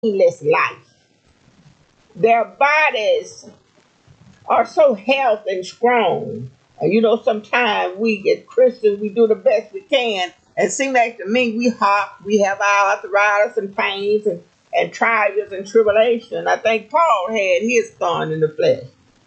painless life. Their bodies are so healthy and strong. And sometimes we as Christians, we do the best we can. And seem like to me, we have our arthritis and pains and trials and tribulation. I think Paul had his thorn in the flesh.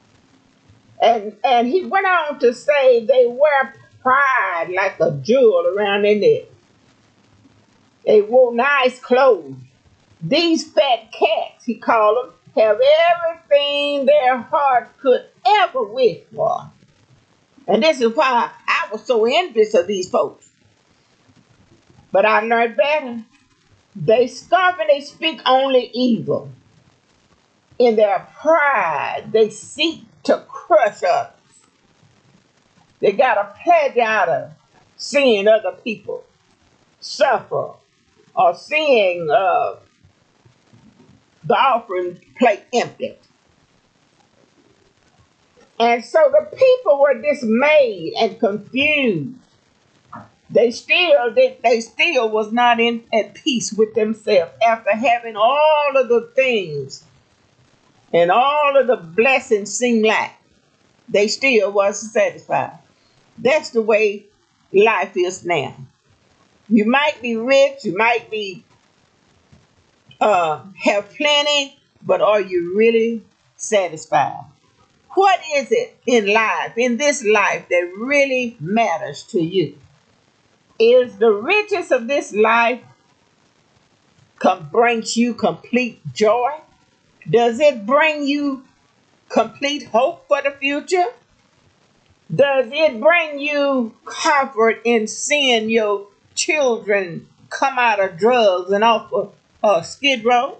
And he went on to say they wear pride like a jewel around their neck. They wore nice clothes. These fat cats, he called them, have everything their hearts could ever wish for. And this is why I was so envious of these folks. But I learned better. They scoff and they speak only evil. In their pride, they seek to crush others. They got a pleasure out of seeing other people suffer or seeing the offering plate empty. And so the people were dismayed and confused. They still was not at peace with themselves after having all of the things and all of the blessings seemed like they still wasn't satisfied. That's the way life is now. You might be rich, you might be have plenty, but are you really satisfied? What is it in this life, that really matters to you? Is the riches of this life brings you complete joy? Does it bring you complete hope for the future? Does it bring you comfort in seeing your children come out of drugs and off of Skid Row?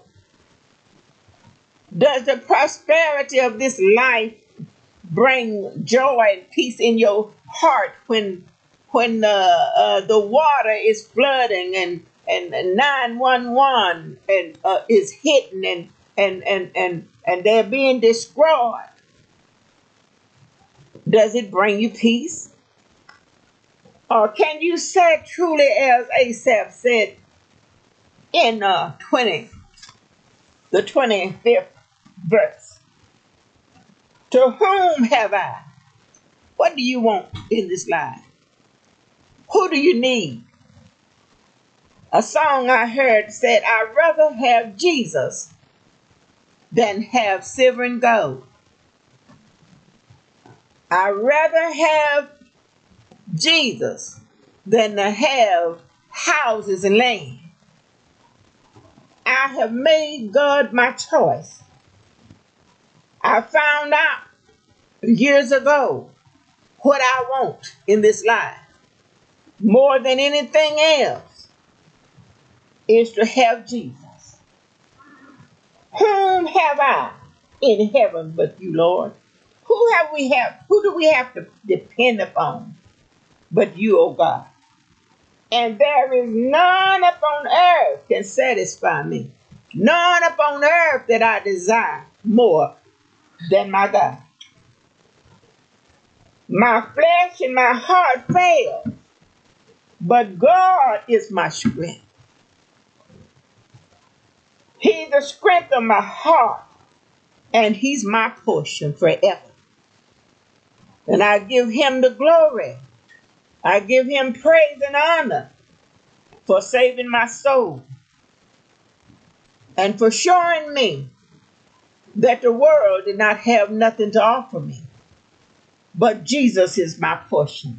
Does the prosperity of this life bring joy and peace in your heart when the water is flooding and 911 and is hitting and they're being destroyed? Does it bring you peace? Or can you say truly as Asaph said in the 25th verse, to whom have I? What do you want in this life? Who do you need? A song I heard said, I'd rather have Jesus than have silver and gold. I'd rather have Jesus than to have houses and land. I have made God my choice. I found out years ago what I want in this life more than anything else is to have Jesus. Whom have I in heaven but you, Lord? Who do we have to depend upon but you, O God? And there is none upon earth can satisfy me. None upon earth that I desire more than my God. My flesh and my heart fail, but God is my strength. He's the strength of my heart, and he's my portion forever. And I give him the glory. I give him praise and honor for saving my soul and for showing me that the world did not have nothing to offer me, but Jesus is my portion.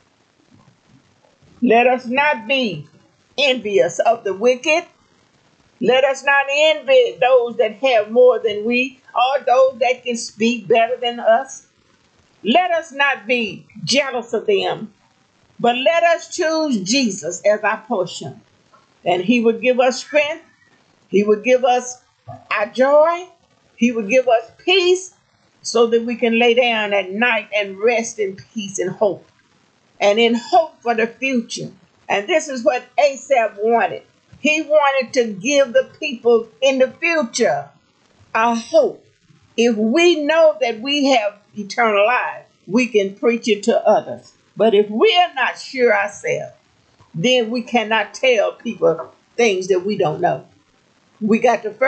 Let us not be envious of the wicked. Let us not envy those that have more than we, or those that can speak better than us. Let us not be jealous of them, but let us choose Jesus as our portion. And he would give us strength. He would give us our joy. He would give us peace so that we can lay down at night and rest in peace and hope. And in hope for the future. And this is what Asaph wanted. He wanted to give the people in the future a hope. If we know that we have eternal life, we can preach it to others. But if we are not sure ourselves, then we cannot tell people things that we don't know. We got to first